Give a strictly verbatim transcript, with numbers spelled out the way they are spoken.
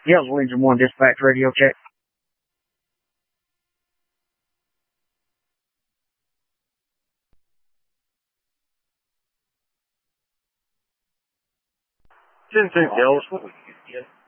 Yells Williamson one dispatch radio check. ten ten Yells.